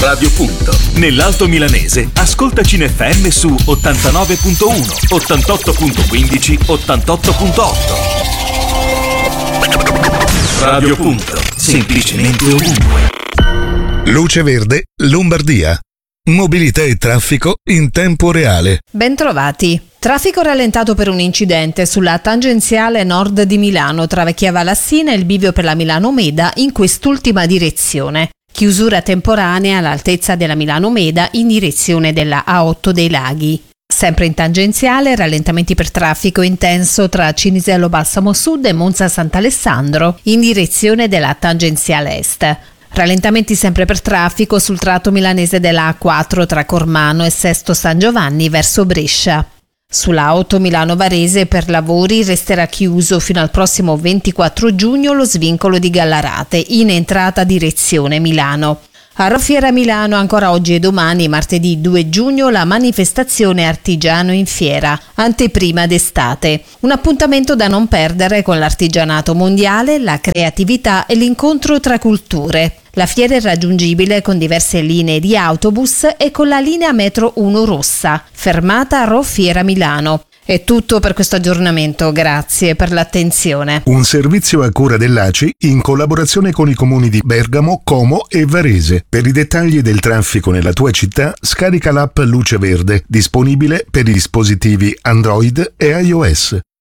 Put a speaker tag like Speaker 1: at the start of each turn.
Speaker 1: Radio Punto. Nell'Alto Milanese, ascoltaci in FM su 89.1, 88.15, 88.8. Radio Punto. Semplicemente ovunque.
Speaker 2: Luce Verde, Lombardia. Mobilità e traffico in tempo reale.
Speaker 3: Bentrovati. Traffico rallentato per un incidente sulla tangenziale nord di Milano tra Vecchia Valassina e il bivio per la Milano Meda in quest'ultima direzione. Chiusura temporanea all'altezza della Milano Meda in direzione della A8 dei Laghi. Sempre in tangenziale, rallentamenti per traffico intenso tra Cinisello Balsamo Sud e Monza Sant'Alessandro in direzione della tangenziale est. Rallentamenti sempre per traffico sul tratto milanese della A4 tra Cormano e Sesto San Giovanni verso Brescia. Sulla A8 Milano-Varese per lavori resterà chiuso fino al prossimo 24 giugno lo svincolo di Gallarate in entrata direzione Milano. A Roffiera Milano ancora oggi e domani, martedì 2 giugno, la manifestazione Artigiano in Fiera, anteprima d'estate. Un appuntamento da non perdere con l'artigianato mondiale, la creatività e l'incontro tra culture. La fiera è raggiungibile con diverse linee di autobus e con la linea metro 1 rossa, fermata a Roffiera Milano. È tutto per questo aggiornamento, grazie per l'attenzione.
Speaker 2: Un servizio a cura dell'ACI in collaborazione con i comuni di Bergamo, Como e Varese. Per i dettagli del traffico nella tua città, scarica l'app Luce Verde, disponibile per i dispositivi Android e iOS.